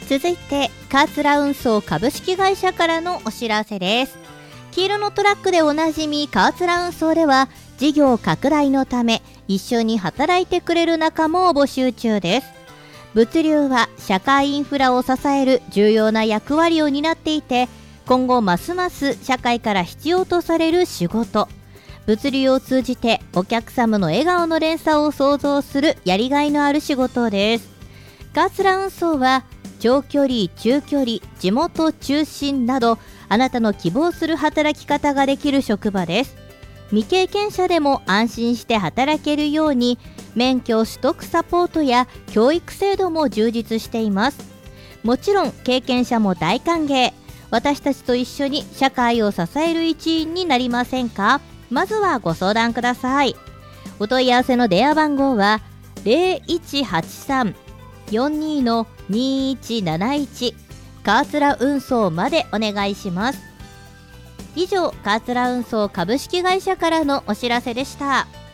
続いてカーツラ運送株式会社からのお知らせです。黄色のトラックでおなじみカーツラ運送では、事業拡大のため一緒に働いてくれる仲間を募集中です。物流は社会インフラを支える重要な役割を担っていて、今後ますます社会から必要とされる仕事、物流を通じてお客様の笑顔の連鎖を創造するやりがいのある仕事です。カーツラ運送は長距離、中距離、地元中心など、あなたの希望する働き方ができる職場です。未経験者でも安心して働けるように、免許取得サポートや教育制度も充実しています。もちろん経験者も大歓迎。私たちと一緒に社会を支える一員になりませんか？まずはご相談ください。お問い合わせの電話番号は 0183-42-2171 カーツラ運送までお願いします。以上、カーツラ運送株式会社からのお知らせでした。